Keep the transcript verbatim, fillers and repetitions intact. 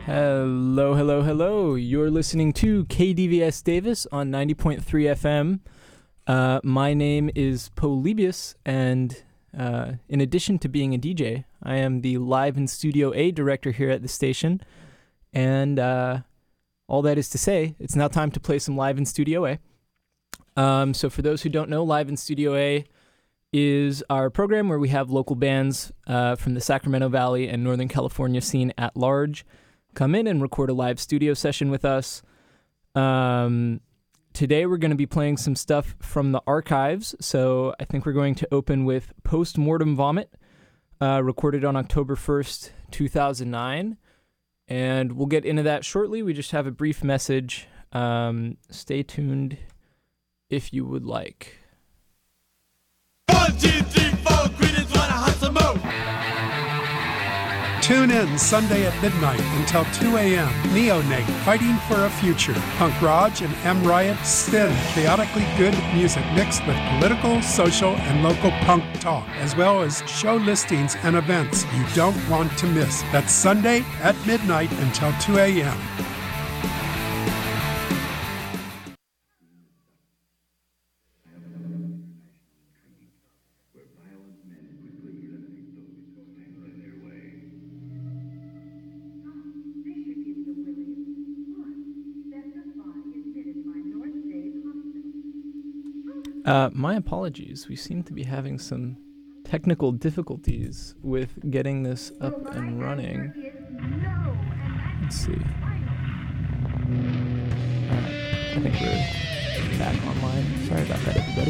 Hello, hello, hello. You're listening to K D V S Davis on ninety point three F M. Uh, my name is Polybius, and uh, in addition to being a D J, I am the Live in Studio A director here at the station. And uh, all that is to say, it's now time to play some Live in Studio A. Um, so for those who don't know, Live in Studio A is our program where we have local bands uh, from the Sacramento Valley and Northern California scene at large come in and record a live studio session with us. Um, today we're going to be playing some stuff from the archives, so I think we're going to open with Postmortem Vomit, uh, recorded on October first, two thousand nine, and we'll get into that shortly. We just have a brief message. Um, stay tuned if you would like. One, two, three, four, greetings, wanna hustle move. Tune in Sunday at midnight until two a.m. Neonate, Fighting for a Future. Punk Raj and M. Riot spin chaotically good music mixed with political, social, and local punk talk, as well as show listings and events you don't want to miss. That's Sunday at midnight until two a.m. Uh, my apologies. We seem to be having some technical difficulties with getting this up and running. Let's see. Alright, I think we're back online. Sorry about that, everybody.